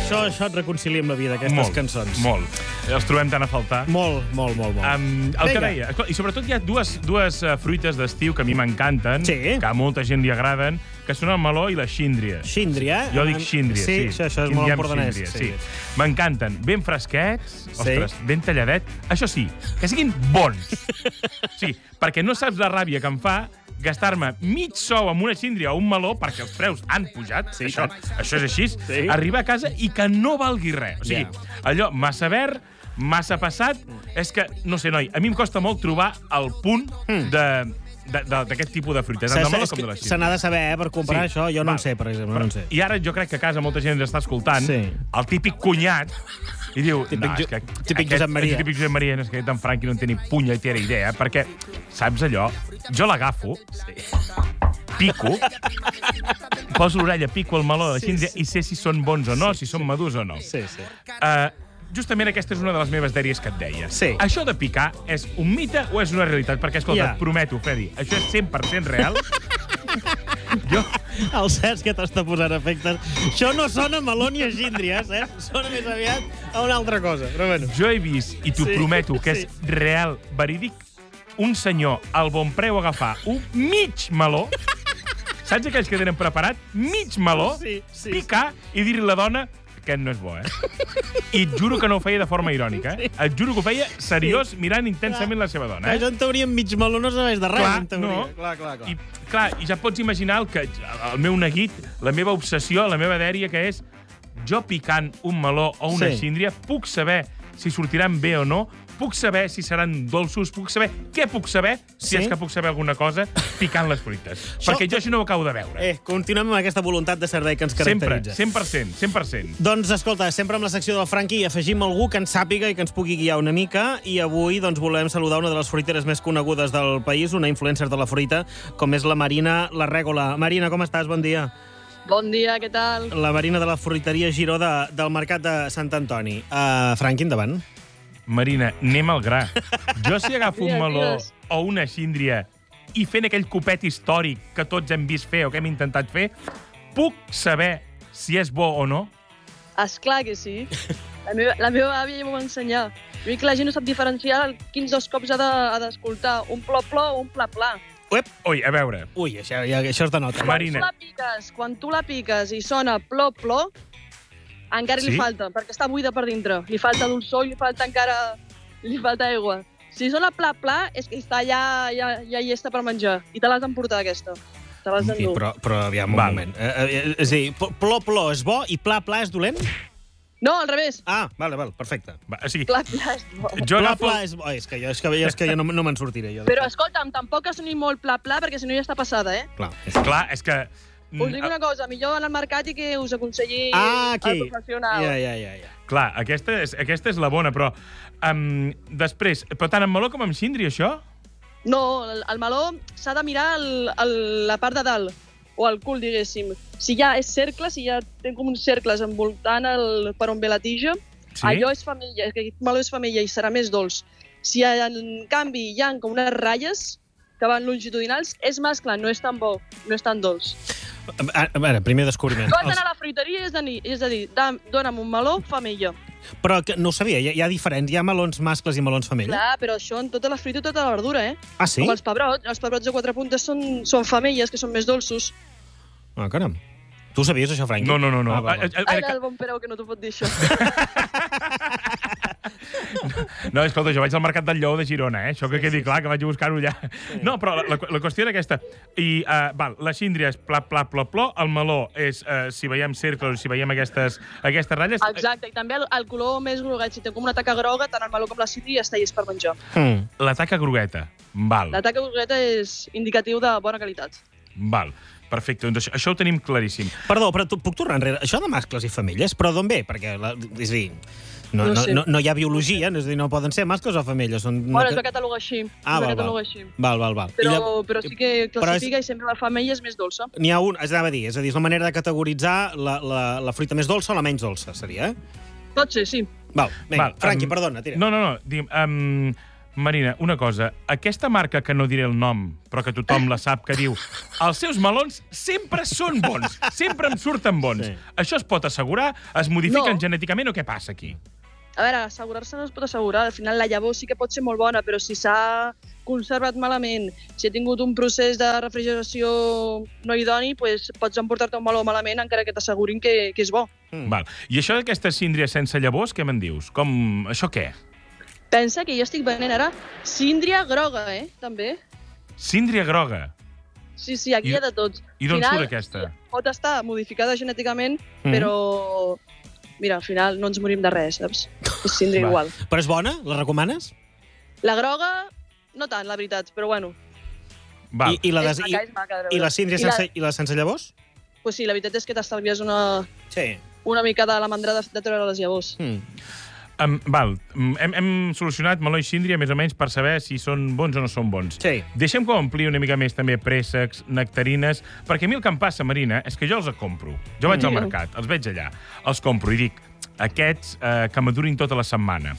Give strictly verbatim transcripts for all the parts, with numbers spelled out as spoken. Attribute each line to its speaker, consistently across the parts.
Speaker 1: Això, això et reconcilia amb la vida, aquestes
Speaker 2: molt,
Speaker 1: cançons.
Speaker 2: Molt. Els trobem tant a faltar.
Speaker 1: Molt, molt, molt, molt.
Speaker 2: Um, el que deia, i sobretot hi ha dues, dues uh, fruites d'estiu que a mi m'encanten,
Speaker 1: sí.
Speaker 2: que a molta gent li agraden, que són el meló i la xíndria.
Speaker 1: Xíndria?
Speaker 2: Jo dic xíndria, sí.
Speaker 1: Sí, això, això és molt empordanès.
Speaker 2: Xíndria,
Speaker 1: sí.
Speaker 2: sí. M'encanten. Ben fresquets,
Speaker 1: sí.
Speaker 2: ostres, ben talladet. Això sí, que siguin bons. Sí, perquè no saps la ràbia que em fa gastar-me mig sou amb una xíndria o un meló, perquè els preus han pujat, sí, això, això és així, sí. Arribar a casa i que no valgui res. O sigui, yeah. allò massa verd, massa passat, és que, no sé, noi, a mi em costa molt trobar el punt mm. de... d'aquest tipus de fruites, tant de meló com de la xíndria.
Speaker 1: Se n'ha de saber, eh, per comprar sí. això. Jo no
Speaker 2: Va.
Speaker 1: en sé, per exemple. No en sé.
Speaker 2: I ara jo crec que a casa molta gent ens està escoltant, sí. el típic cunyat, i diu...
Speaker 1: Típic,
Speaker 2: no, és que
Speaker 1: típic aquest, Josep Maria.
Speaker 2: Típic Josep Maria, és que en Franqui no en té ni punyetera idea, perquè, saps allò? Jo l'agafo, sí. pico, poso l'orella, pico el meló de la xíndria sí, sí. i sé si són bons o no, sí, si són madurs o no.
Speaker 1: Sí, sí.
Speaker 2: Uh, justament aquesta és una de les meves dèries que et deia.
Speaker 1: Sí.
Speaker 2: Això de picar és un mite o és una realitat? Perquè, escolta, yeah. et prometo, Fedi, això és cent per cent real. jo...
Speaker 1: El Cesc que t'està posant efectes. Això no sona meló ni a xíndria, eh? Sona més aviat a una altra cosa. Però bueno.
Speaker 2: Jo he vist, i t'ho sí. prometo, que és sí. real, verídic, un senyor al bon preu agafar un mig meló, saps aquells que tenen preparat? Mig meló,
Speaker 1: sí, sí.
Speaker 2: picar i dir-li a la dona aquest no és bo, eh? I et juro que no ho feia de forma irònica, eh? Et juro que ho feia seriós, sí. mirant intensament clar. la seva dona, eh?
Speaker 1: Això en teoria mig meló no sabeix de res,
Speaker 2: clar,
Speaker 1: en teoria.
Speaker 2: No.
Speaker 1: Clar, clar, clar.
Speaker 2: I, clar, i ja pots imaginar el, que, el meu neguit, la meva obsessió, la meva dèria, que és jo picant un meló o una sí. xíndria, puc saber si sortiran bé o no, puc saber si seran dolços, puc saber què puc saber, si sí? és que puc saber alguna cosa, picant les fruites. Això, perquè jo això no ho acabo de veure.
Speaker 1: Eh, continuem amb aquesta voluntat de servei que ens caracteritza.
Speaker 2: Sempre, cent per cent, cent per cent.
Speaker 1: Doncs, escolta, sempre amb la secció del Franqui afegim algú que ens sàpiga i que ens pugui guiar una mica, i avui doncs, volem saludar una de les fruiteres més conegudes del país, una influencer de la fruita, com és la Marina La Règola. Marina, com estàs? Bon dia.
Speaker 3: Bon dia, què tal?
Speaker 1: La Marina de la fruiteria Giró de, del Mercat de Sant Antoni. Uh, Franqui, endavant.
Speaker 2: Marina, anem al gra. Jo si agafo un meló o una xíndria i fent aquell copet històric que tots hem vist fer o que hem intentat fer, puc saber si és bo o no?
Speaker 3: Esclar que sí. La meva, la meva àvia ja m'ho va ensenyar. Jo que la gent no sap diferenciar quins dos cops ha d'escoltar, de, un plop-plop o un pla-pla.
Speaker 1: Uep.
Speaker 2: Ui, a veure.
Speaker 1: Ui, això, ja, això es denota.
Speaker 2: Marina.
Speaker 3: Quan tu la piques, quan tu la piques i sona plop-plop, encara sí? li falta, perquè està buida per dintre. Li falta dolçor i li falta encara... li falta aigua. Si sona pla-pla, és que està ja, ja, ja hi està per menjar. I te l'has d'emportar, aquesta. Te l'has d'endur.
Speaker 1: Sí, però, però aviam, un Val. moment. Eh, eh, és a dir, plo-plo és bo i pla-pla és dolent?
Speaker 3: No, al revés.
Speaker 1: Ah, vale, vale, perfecte.
Speaker 2: Va, o sigui,
Speaker 3: pla-pla és bo.
Speaker 1: Pla-pla és bo. És que jo, és que, és que jo no, no me'n sortiré. Jo.
Speaker 3: Però, escolta'm, tampoc que soni molt pla-pla, perquè si no ja està passada, eh?
Speaker 1: Clar,
Speaker 2: és, clar, és que...
Speaker 3: Us dic una cosa, millor anar al mercat i que us aconselli
Speaker 1: ah,
Speaker 3: el professional.
Speaker 1: Ja, ja, ja, ja.
Speaker 2: Clar, aquesta és, aquesta és la bona, però um, després, però tant amb meló com amb xíndria, això?
Speaker 3: No, el, el meló s'ha de mirar el, el, la part de dalt, o el cul, diguéssim. Si ja és cercle, si ja té com uns cercles envoltant el, per on ve la tija, sí? allò és femella, aquest meló és femella i serà més dolç. Si en canvi hi ha com unes ratlles que van longitudinals, és mascle, no és tan bo, no és tan dolç.
Speaker 1: A, a veure, primer descobriment.
Speaker 3: Tu has d'anar a la fruiteria, és, de, és a dir, dona'm un meló femella.
Speaker 1: Però que, no ho sabia, hi ha, hi ha diferents, hi ha melons mascles i melons femelles?
Speaker 3: Clar, però això en tota la fruita i tota la verdura, eh?
Speaker 1: Ah, sí?
Speaker 3: Com els pebrots, els pebrots de quatre puntes són, són femelles, que són més dolços.
Speaker 1: Ah, caram. Tu ho sabies, això, Franqui?
Speaker 2: No, no, no. no.
Speaker 1: Ah, va, va.
Speaker 3: Ara el bon Pereu, que no t'ho pot dir, això.
Speaker 2: No, escolta, jo vaig al Mercat del Lleó de Girona, eh? Això que quedi clar, que vaig a buscar-ho allà. No, però la, la, la qüestió era aquesta. I, uh, val, la xíndria és pla, pla, pla, pla, el meló és, uh, si veiem cercles o si veiem aquestes, aquestes ratlles...
Speaker 3: Exacte, i també el, el color més groguet. Si té com una taca groga, tant el meló com la xíndria està llest per menjar.
Speaker 2: Mm. La taca grogueta, val.
Speaker 3: La taca grogueta és indicatiu de bona qualitat.
Speaker 2: Val. Perfecte, doncs això, això ho tenim claríssim.
Speaker 1: Perdó, però tu, puc tornar enrere? Això de mascles i femelles, però d'on ve? Perquè, la, és a dir, no, no, no, no hi ha biologia, és a dir, no poden ser mascles o femelles. Són
Speaker 3: bueno, es va catalogar així.
Speaker 1: Ah, val, val.
Speaker 3: Així.
Speaker 1: val, val, val.
Speaker 3: Però,
Speaker 1: la...
Speaker 3: però sí que classifica
Speaker 1: és...
Speaker 3: i sempre la femella és més dolça.
Speaker 1: N'hi ha un, es anava a dir, és a dir, és la manera de categoritzar la, la, la fruita més dolça o la menys dolça, seria, eh?
Speaker 3: Pot ser, sí.
Speaker 1: Val, vinga,
Speaker 2: val,
Speaker 1: Franqui,
Speaker 2: um,
Speaker 1: perdona, tira.
Speaker 2: No, no, no, digue'm, um, Marina, una cosa. Aquesta marca, que no diré el nom, però que tothom la sap, que diu els seus melons sempre són bons, sempre em surten bons.
Speaker 1: Sí.
Speaker 2: Això es pot assegurar? Es modifiquen
Speaker 3: No.
Speaker 2: genèticament o què passa aquí?
Speaker 3: A veure, assegurar-se no es pot assegurar. Al final la llavor sí que pot ser molt bona, però si s'ha conservat malament, si ha tingut un procés de refrigeració no idoni, pues pots emportar-te un meló malament encara que t'assegurin que, que és bo.
Speaker 1: Mm.
Speaker 2: Val. I això d'aquesta síndria sense llavors, què me'n dius? Com... Això què?
Speaker 3: Pensa que jo estic venent ara síndria groga, eh, també.
Speaker 2: Síndria groga.
Speaker 3: Sí, sí, aquí
Speaker 2: I-
Speaker 3: hi ha de tots.
Speaker 2: I d'on
Speaker 3: Final,
Speaker 2: surt aquesta?
Speaker 3: Pot estar modificada genèticament,
Speaker 1: Mm.
Speaker 3: però... Mira, al final no ens morim de res, saps? És síndria
Speaker 2: Va.
Speaker 3: igual.
Speaker 1: Però és bona? La recomanes?
Speaker 3: La groga, no tant, la veritat, però bueno.
Speaker 2: Val.
Speaker 1: I, i, la
Speaker 3: és
Speaker 1: des...
Speaker 3: maca, és maca de veure.
Speaker 1: I, I la síndria
Speaker 3: I la-
Speaker 1: sense, i la sense llavors?
Speaker 3: Pues sí, la veritat és que t'estalvies una,
Speaker 1: Sí.
Speaker 3: una mica de la mandra de, de treure les llavors.
Speaker 1: Mm.
Speaker 2: Um, val, um, hem, hem solucionat meló i síndria més o menys per saber si són bons o no són bons.
Speaker 1: Sí.
Speaker 2: Deixem que omplir una mica més també préssecs, nectarines, perquè a mi el que em passa, Marina, és que jo els compro. Jo vaig
Speaker 3: Mm.
Speaker 2: al mercat, els veig allà, els compro i dic, aquests eh, que madurin tota la setmana,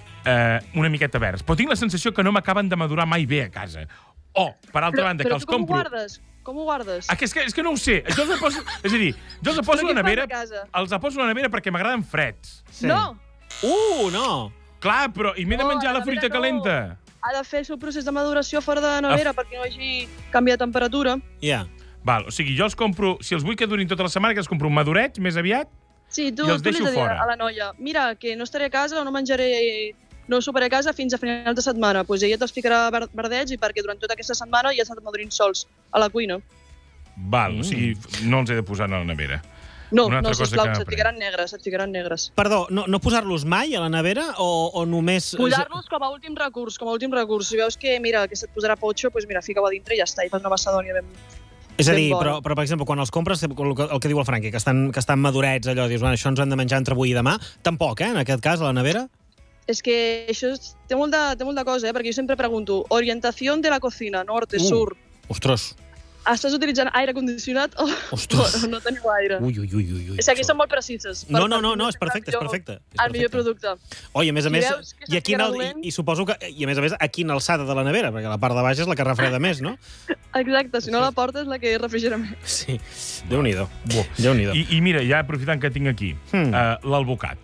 Speaker 2: eh, una miqueta verds. Però tinc la sensació que no m'acaben de madurar mai bé a casa. O, per altra
Speaker 3: Però,
Speaker 2: banda,
Speaker 3: però
Speaker 2: que els
Speaker 3: tu com
Speaker 2: compro...
Speaker 3: ho guardes? Com ho guardes?
Speaker 2: Ah, que és, que, és que no ho sé. Jo els poso... És a dir, jo els poso
Speaker 3: Però
Speaker 2: a la
Speaker 3: què fas
Speaker 2: nevera...
Speaker 3: a casa?
Speaker 2: Els poso a la nevera perquè m'agraden freds.
Speaker 1: Sí.
Speaker 3: No!
Speaker 1: Uh, no!
Speaker 2: Clar, però... I m'he de
Speaker 3: No,
Speaker 2: menjar
Speaker 3: a la
Speaker 2: la fruita
Speaker 3: nevera no.
Speaker 2: calenta.
Speaker 3: Ha de fer el seu procés de maduració fora de la nevera perquè no hagi canvi de temperatura.
Speaker 1: Ja.
Speaker 2: Val, o sigui, jo els compro... Si els vull que durin tota la setmana, que els compro madurets més aviat.
Speaker 3: Sí, tu,
Speaker 2: I els
Speaker 3: tu li
Speaker 2: deixo
Speaker 3: has de dir
Speaker 2: fora.
Speaker 3: a la noia, mira, que no estaré a casa o no menjaré... No soparé a casa fins a final de setmana. Doncs pues ella te'ls ficarà ver- verdets i perquè durant tota aquesta setmana ja estan madurin sols a la cuina.
Speaker 2: Val,
Speaker 1: Mm.
Speaker 2: o sigui, no els he de posar a la nevera.
Speaker 3: No,
Speaker 2: Una altra
Speaker 3: no,
Speaker 2: cosa
Speaker 3: sisplau,
Speaker 2: que
Speaker 3: se't
Speaker 2: m'aprèn.
Speaker 3: ficaran negres, se't ficaran negres.
Speaker 1: Perdó, no, no posar-los mai a la nevera o, o només...
Speaker 3: Posar-los com a últim recurs, com a últim recurs. Si veus que, mira, que se't posarà potxo, doncs mira, fica-ho a dintre i ja està, i fas una macedònia ben...
Speaker 1: És a
Speaker 3: ben
Speaker 1: dir,
Speaker 3: bona.
Speaker 1: però, però, per exemple, quan els compres, el que, el que diu el Franqui, que estan, que estan madurets, allò, dius, bueno, això ens ho hem de menjar entre avui i demà, tampoc, eh, en aquest cas, a la nevera?
Speaker 3: És que això és, té, molt de, té molt de cosa, eh? Perquè jo sempre pregunto, orientació de la cocina, nord,
Speaker 1: Uh.
Speaker 3: sur,
Speaker 1: Ostres,
Speaker 3: estàs utilitzant aire condicionat o,
Speaker 1: Ostres.
Speaker 3: o no teniu aire?
Speaker 1: ui, ui, ui, ui. ui
Speaker 3: És que aquí són molt precises.
Speaker 1: No,
Speaker 3: per-
Speaker 1: no, no,
Speaker 3: per
Speaker 1: no, és perfecte, és
Speaker 3: millor-
Speaker 1: perfecte. És
Speaker 3: El millor
Speaker 1: perfecte.
Speaker 3: producte.
Speaker 1: Oh, i a més a
Speaker 3: Si
Speaker 1: més,
Speaker 3: veus que
Speaker 1: i, a quina,
Speaker 3: s'estira
Speaker 1: i,
Speaker 3: dolent-
Speaker 1: i suposo que, i a més a més, a quina alçada de la nevera, perquè la part de baix és la que refreda més, no?
Speaker 3: Exacte, si no la porta és la que refrigera més.
Speaker 1: Sí, Déu-n'hi-do,
Speaker 2: Bo.
Speaker 1: Déu-n'hi-do.
Speaker 2: I, I mira, ja aprofitant que tinc aquí,
Speaker 1: Hmm.
Speaker 2: uh, l'alvocat.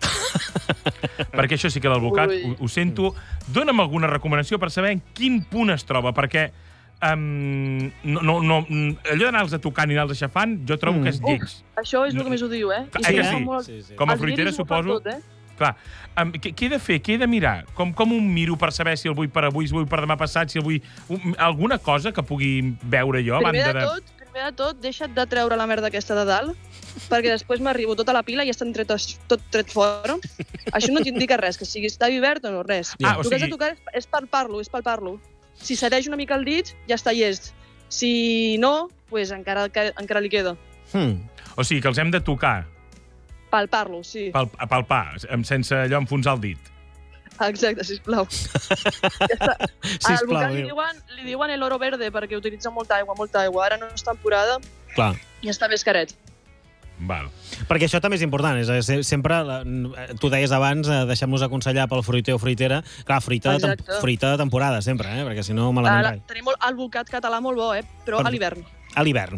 Speaker 2: Perquè això sí que l'alvocat,
Speaker 3: Ui.
Speaker 2: ho, ho sento. Dóna'm alguna recomanació per saber en quin punt es troba, perquè um, no, no, no, allò d'anar-los tocant i anar-los aixafant, jo trobo
Speaker 1: Mm.
Speaker 2: que és lleig.
Speaker 3: Això és el que més ho diu, eh?
Speaker 2: Ah,
Speaker 3: I
Speaker 2: que
Speaker 3: si
Speaker 2: sí?
Speaker 3: no, molt-
Speaker 1: Sí, sí.
Speaker 2: Com a
Speaker 3: els
Speaker 2: fruitera,
Speaker 3: guiris ho fan
Speaker 2: suposo.
Speaker 3: Tot, eh?
Speaker 2: Clar, um, què, què he de fer? Què he de mirar? Com, com ho miro per saber si el vull per avui, si el vull per demà passat, si el vull... Um, alguna cosa que pugui veure jo a
Speaker 3: Primer
Speaker 2: banda
Speaker 3: de tot, primer de tot, deixa't de treure la merda aquesta de dalt, perquè després m'arribo tota la pila i ja estan tret, tot tret fora. Això no t'indica res, que sigui està obert o no, res.
Speaker 2: Ah, o
Speaker 3: el que has
Speaker 2: sigui-
Speaker 3: de tocar és, és palpar-lo, és palpar-lo. Si cedeix una mica el dit, ja està llest. Si no, pues encara, encara li queda.
Speaker 1: Hmm.
Speaker 2: O sigui, que els hem de tocar,
Speaker 3: Palpar-lo, sí.
Speaker 2: pal, palpar, em- sense allò enfonsar el dit.
Speaker 3: Exacte, sisplau. ja està. Al
Speaker 1: Sisplau,
Speaker 3: vocal li
Speaker 1: diu.
Speaker 3: diuen, li diuen el oro verde perquè utilitza molta aigua, molta aigua. Ara no és temporada
Speaker 1: Clar.
Speaker 3: i està més caret.
Speaker 2: Val.
Speaker 1: Perquè això també és important. És, a dir, se- sempre, la- tu deies abans, eh, deixem-nos aconsellar pel fruiter o fruitera. Clar, fruita de, tem
Speaker 3: Exacte.
Speaker 1: fruita de temporada, sempre, eh? Perquè si no,
Speaker 3: Ah,
Speaker 1: malament
Speaker 3: la,
Speaker 1: rai.
Speaker 3: tenim el, el bocat català molt bo, eh? Però
Speaker 1: Per-
Speaker 3: a l'hivern.
Speaker 1: A l'hivern.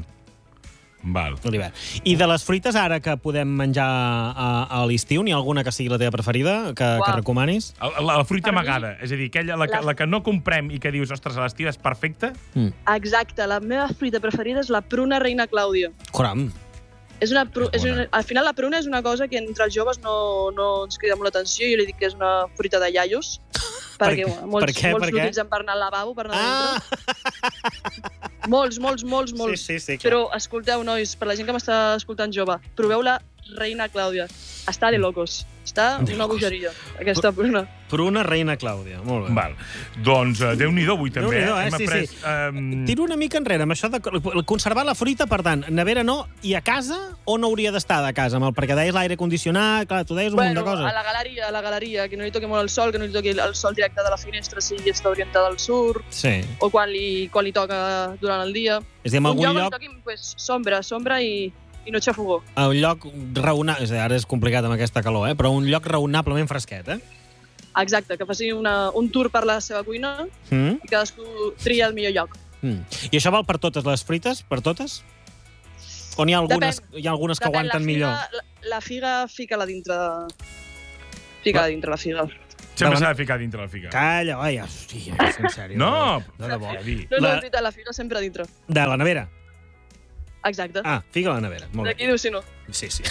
Speaker 2: Val.
Speaker 1: A l'hivern. I de les fruites ara que podem menjar a, a l'estiu, n'hi ha alguna que sigui la teva preferida, que, que
Speaker 3: Uau.
Speaker 1: recomanis?
Speaker 2: La, la, la fruita
Speaker 3: Per mi-
Speaker 2: amagada, és a dir, aquella, la, que,
Speaker 3: La-
Speaker 2: la que no comprem i que dius, ostres, a l'estiu és perfecta.
Speaker 3: Exacte, la meva fruita preferida és la pruna reina Clàudia.
Speaker 1: Coram.
Speaker 3: És una, pru,
Speaker 2: És
Speaker 3: és una, al final la pruna és una cosa que entre els joves no, no ens crida molt l'atenció. Jo li dic que és una fruita de iaios, perquè
Speaker 1: Per-
Speaker 3: bueno, molts,
Speaker 1: per què,
Speaker 3: molts
Speaker 1: per què?
Speaker 3: l'utilitzen per anar al lavabo, per anar
Speaker 1: Ah!
Speaker 3: dintre. Molts, molts, molts, molts.
Speaker 1: Sí, sí, sí, clar.
Speaker 3: Però escolteu, nois, per la gent que m'està escoltant jove, proveu la reina Clàudia. Està de locos. Està
Speaker 1: De
Speaker 3: una
Speaker 1: locos.
Speaker 3: bogeria, aquesta pruna.
Speaker 1: Pruna reina Clàudia. Molt bé.
Speaker 2: Val. Doncs uh, Déu-n'hi-do avui també.
Speaker 1: Déu-n'hi-do, eh?
Speaker 2: Hem
Speaker 1: Sí,
Speaker 2: après,
Speaker 1: sí.
Speaker 2: Um,
Speaker 1: Tiro una mica enrere amb això de conservar la fruita, per tant, nevera no, i a casa o no hauria d'estar de casa? Amb el, perquè deies l'aire condicionat, clar, tu deies un
Speaker 3: Bueno,
Speaker 1: munt de coses.
Speaker 3: a la galeria, a la galeria, que no li toqui molt el sol, que no li toqui el sol directe de la finestra si està orientada al sur,
Speaker 1: Sí.
Speaker 3: o quan li, quan li toca durant el dia.
Speaker 1: És a dir, en
Speaker 3: Un
Speaker 1: algun
Speaker 3: lloc on
Speaker 1: lloc,
Speaker 3: li toqui pues, sombra, sombra i, i no xafogó.
Speaker 1: a un lloc raonable, és a dir, ara és complicat amb aquesta calor, eh? Però un lloc raonablement fresquet, eh?
Speaker 3: Exacte, que faci una, un tour per la seva cuina
Speaker 1: Mm.
Speaker 3: i cadascú tria el millor lloc.
Speaker 1: Mm. I això val per totes les fruites? Per totes? O n'hi ha algunes,
Speaker 3: Depèn.
Speaker 1: hi ha algunes que
Speaker 3: Depèn,
Speaker 1: aguanten
Speaker 3: la figa,
Speaker 1: millor?
Speaker 3: La, la figa, fica-la dintre de... Fica-la dintre la figa.
Speaker 2: Sempre s'ha de ficar dintre la figa.
Speaker 1: Calla, vai, hòstia, és en sèrio.
Speaker 2: No!
Speaker 1: De debò.
Speaker 3: No, no,
Speaker 1: La-
Speaker 3: és veritat, la figa sempre dintre.
Speaker 1: De la nevera?
Speaker 3: Exacte.
Speaker 1: Ah, figa a la nevera. Molt
Speaker 3: D'aquí
Speaker 1: bé.
Speaker 3: diu si no.
Speaker 1: Sí, sí.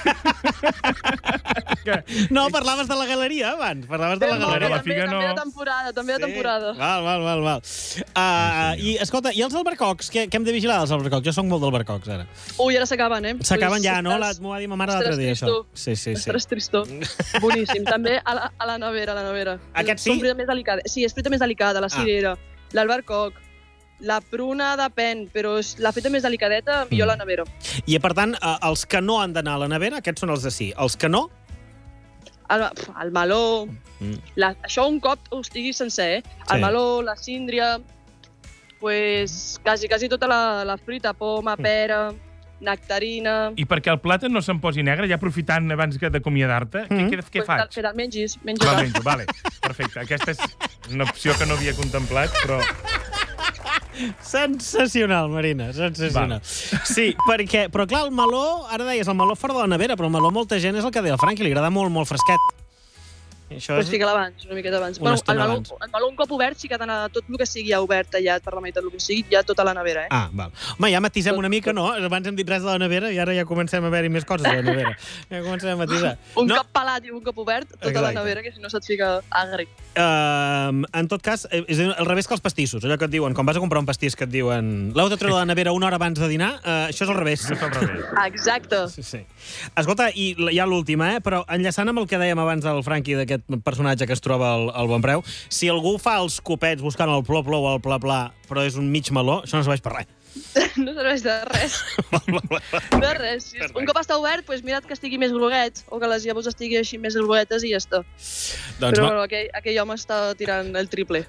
Speaker 1: No, parlaves de la galeria abans. Parlaves de la
Speaker 3: No,
Speaker 1: galeria.
Speaker 2: la
Speaker 3: també,
Speaker 2: figa
Speaker 3: també
Speaker 2: no.
Speaker 3: de temporada, també de temporada.
Speaker 1: Val, val, val. val. Uh, I, escolta, i els albercocs? Què, què hem de vigilar dels albercocs? Jo soc molt d'albercocs, ara.
Speaker 3: Ui, ara s'acaben, eh?
Speaker 1: S'acaben ja, no? La,
Speaker 3: Estaràs-
Speaker 1: m'ho va dir ma mare l'altre dia, això.
Speaker 3: estaràs
Speaker 1: Sí, sí, sí.
Speaker 3: Estaràs tristó. Boníssim. També a la, a la nevera, a la nevera.
Speaker 1: Aquest sí?
Speaker 3: Són fruita més delicada. Sí, és fruita més delicada. La cirera, l'albercoc, la pruna depèn, però és la fruita més delicadeta, millor
Speaker 1: Mm.
Speaker 3: la nevera.
Speaker 1: I, per tant, eh, els que no han d'anar a la nevera, aquests són els de sí. Els que no...
Speaker 3: El, pf, el meló...
Speaker 1: Mm.
Speaker 3: La, això un cop ho estigui sencer, eh? El
Speaker 1: Sí.
Speaker 3: meló, la síndria... Pues, quasi, quasi tota la, la fruita, poma, pera, nectarina...
Speaker 2: I perquè el plàtan no se'n posi negre, ja aprofitant abans que d'acomiadar-te,
Speaker 1: Mm.
Speaker 2: què, què, què
Speaker 3: pues,
Speaker 2: faig?
Speaker 3: Que te'l mengis, menja
Speaker 2: Me'l
Speaker 3: tal.
Speaker 2: menjo, vale. Perfecte. Aquesta és una opció que no havia contemplat, però...
Speaker 1: Sensacional, Marina, sensacional. Sí, perquè, però clar, el meló, ara deies, el meló fora de la nevera, però el meló molta gent és el que deia el Franqui, li agrada molt, molt fresquet. I això
Speaker 3: Pues
Speaker 1: és...
Speaker 3: fica-la abans, una miqueta abans.
Speaker 1: Una
Speaker 3: Bueno, el,
Speaker 1: estona
Speaker 3: meló,
Speaker 1: abans.
Speaker 3: el meló un cop obert sí que ha d'anar tot el que sigui ja obert, tallat per la meitat, el que sigui, ja tota la nevera, eh?
Speaker 1: Ah, val. Home, ja matisem una mica, no? Abans hem dit res de la nevera i ara ja comencem a haver-hi més coses de la nevera. Ja comencem a matisar.
Speaker 3: Un
Speaker 1: no,
Speaker 3: cop pelat i un cop obert, tota
Speaker 1: Exacte.
Speaker 3: la nevera, que si no se't fica agri.
Speaker 1: Uh, en tot cas, eh, és al revés que els pastissos. Allò que et diuen, quan vas a comprar un pastís que et diuen l'heu de treure de la nevera una hora abans de dinar, uh, això és al revés.
Speaker 2: Això és al revés.
Speaker 3: Exacte.
Speaker 1: Sí, sí. Escolta, i ja l'última, eh? Però enllaçant amb el que dèiem abans del Franqui, d'aquest personatge que es troba al, al Bon Preu, si algú fa els copets buscant el plop-plop o el pla-pla, però és un mig meló, això no serveix per res.
Speaker 3: No serveix de res. De res. Si un cop està obert, pues mira't que estigui més groguet, o que les llavors estigui així més groguetes i ja està.
Speaker 1: Doncs,
Speaker 3: Però
Speaker 1: ma...
Speaker 3: bueno, aquell, aquell home està tirant el triple.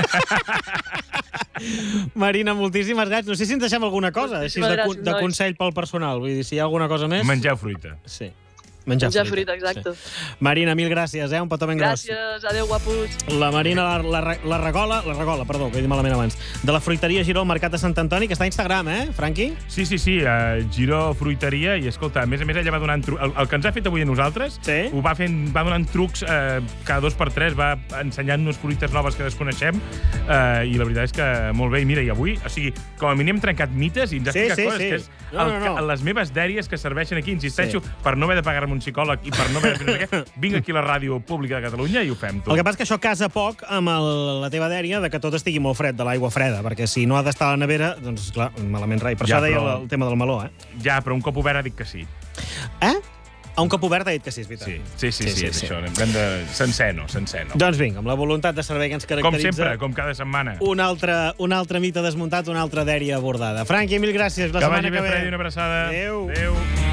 Speaker 1: Marina, moltíssimes gràcies. No sé si ens deixem alguna cosa, així
Speaker 3: Moltíssimes
Speaker 1: de,
Speaker 3: gràcies,
Speaker 1: de
Speaker 3: nois.
Speaker 1: consell pel personal. Vull dir, si hi ha alguna cosa més...
Speaker 2: Mengeu fruita.
Speaker 1: Sí. Menjar,
Speaker 3: Menjar fruita, exacte.
Speaker 1: Sí. Marina, mil gràcies, eh? Un petó ben gros.
Speaker 3: Gràcies, adeu, guapos.
Speaker 1: La Marina, la, la, la regola, la regola, perdó, que he dit malament abans, de la fruiteria Giró al Mercat de Sant Antoni, que està a Instagram, eh, Franqui?
Speaker 2: Sí, sí, sí, uh, Giró Fruiteria, i escolta, a més a més ella va donant trucs, el, el que ens ha fet avui a nosaltres,
Speaker 1: Sí.
Speaker 2: ho va fent, va donant trucs uh, cada dos per tres, va ensenyant-nos fruites noves que desconeixem, uh, i la veritat és que molt bé, i mira, i avui, o sigui, com a mínim hem trencat mites i ens ha
Speaker 1: Sí,
Speaker 2: explicat
Speaker 1: sí,
Speaker 2: coses,
Speaker 1: sí.
Speaker 2: que és
Speaker 1: No,
Speaker 2: el,
Speaker 1: no, no.
Speaker 2: que- les meves dèries que serveixen aquí, insisteixo,
Speaker 1: Sí.
Speaker 2: per no haver de pagar-me un psicòleg i per no haver de fer no sé què, vinc aquí a la ràdio pública de Catalunya i ho fem tot.
Speaker 1: El que passa és que això casa poc amb el, la teva dèria de que tot estigui molt fred, de l'aigua freda, perquè si no ha d'estar a la nevera, doncs, clar, malament rai. Per
Speaker 2: Ja,
Speaker 1: això deia
Speaker 2: però-
Speaker 1: el, el tema del meló, eh?
Speaker 2: Ja, però un cop obert ha dit que sí.
Speaker 1: Eh? A un cop obert ha dit que sí, és veritat.
Speaker 2: Sí, sí, sí, sí, sí, és això. Hem de... Sencer no, sencer no.
Speaker 1: Doncs vinga, amb la voluntat de servei que ens
Speaker 2: Com
Speaker 1: caracteritza...
Speaker 2: sempre, com cada setmana.
Speaker 1: Un altre, un altre mite desmuntat, una altra dèria abordada. Franqui, mil gràcies. La
Speaker 2: Que
Speaker 1: setmana
Speaker 2: vagi bé,
Speaker 1: que ve.
Speaker 2: Freddy, una abraçada.
Speaker 1: Adéu.
Speaker 2: Adéu.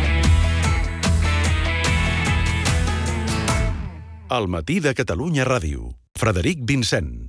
Speaker 4: Al matí de Catalunya Ràdio. Frederic Vincent.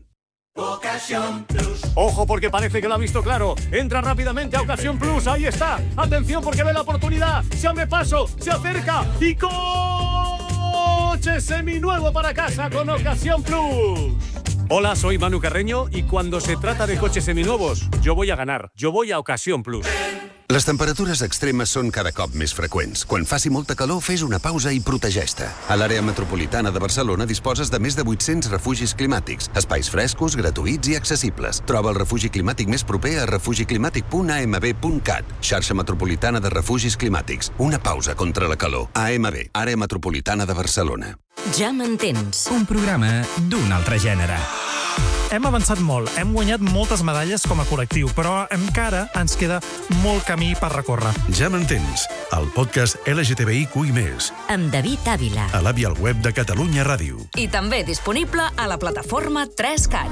Speaker 5: Ojo porque parece que lo ha visto claro. Entra rápidamente a Ocasión Plus. Ahí está. Atención porque ve la oportunidad. Se abre paso. Se acerca. Y coche seminuevo para casa con Ocasión Plus. Hola, soy Manu Carreño y cuando se trata de coches seminuevos, yo voy a ganar. Yo voy a Ocasión Plus.
Speaker 6: Les temperatures extremes són cada cop més freqüents. Quan faci molta calor, fes una pausa i protegeix-te. A l'àrea metropolitana de Barcelona disposes de més de vuit-cents refugis climàtics, espais frescos, gratuïts i accessibles. Troba el refugi climàtic més proper a refugiclimàtic punt a m b punt cat. Xarxa metropolitana de refugis climàtics. Una pausa contra la calor. A M B, àrea metropolitana de Barcelona.
Speaker 7: Ja m'entens.
Speaker 8: Un programa d'un altre gènere. Hem avançat molt, hem guanyat moltes medalles com a col·lectiu, però encara ens queda molt camí per recórrer.
Speaker 4: Ja m'entens, el podcast L G T B I Q i més,
Speaker 7: Amb David Ávila.
Speaker 4: a l'app i al web de Catalunya Ràdio.
Speaker 7: I també disponible a la plataforma tres cat.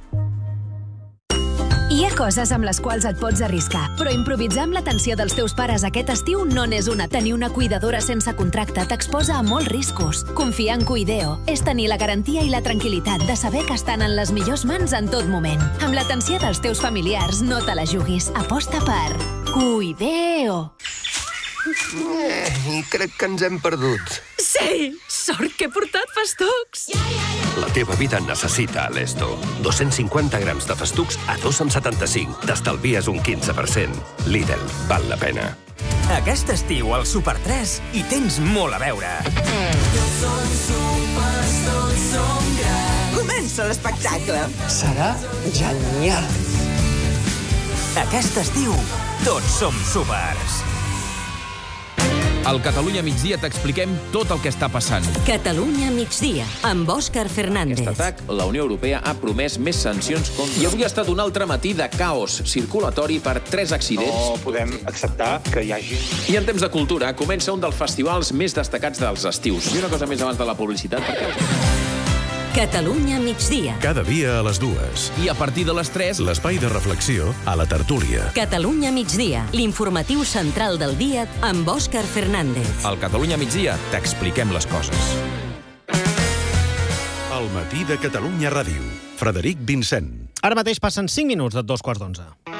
Speaker 9: Hi ha coses amb les quals et pots arriscar, però improvisar amb l'atenció dels teus pares aquest estiu no n'és una. Tenir una cuidadora sense contracte t'exposa a molts riscos. Confiar en Cuideo és tenir la garantia i la tranquil·litat de saber que estan en les millors mans en tot moment. Amb l'atenció dels teus familiars, no te la juguis. Aposta per Cuideo.
Speaker 10: Eh, I crec que ens hem perdut.
Speaker 7: Sí! Sort que he portat festucs!
Speaker 10: La teva vida necessita Alesto. dos-cents cinquanta grams de festucs a dos coma setanta-cinc. T'estalvies un quinze per cent. Lidl, val la pena.
Speaker 11: Aquest estiu al Super tres hi tens molt a veure.
Speaker 12: Tots som supers, tots som grans.
Speaker 11: Comença l'espectacle.
Speaker 12: Serà genial.
Speaker 11: Aquest estiu, tots som supers.
Speaker 13: Al Catalunya Migdia t'expliquem tot el que està passant.
Speaker 7: Catalunya Migdia, amb Òscar Fernández.
Speaker 14: Aquest atac, la Unió Europea ha promès més sancions contra... I avui ha estat un altre matí de caos circulatori per tres accidents.
Speaker 15: No podem acceptar que hi hagi...
Speaker 14: I en temps de cultura comença un dels festivals més destacats dels estius. I una cosa més abans de la publicitat, perquè...
Speaker 7: Catalunya Migdia.
Speaker 4: Cada dia a les dues.
Speaker 13: I a partir de les tres...
Speaker 4: L'espai de reflexió a la tertúlia.
Speaker 7: Catalunya Migdia, l'informatiu central del dia amb Òscar Fernández.
Speaker 13: Al Catalunya Migdia t'expliquem les coses.
Speaker 4: El matí de Catalunya Ràdio. Frederic Vincent.
Speaker 1: Ara mateix passen cinc minuts de dos quarts d'onze.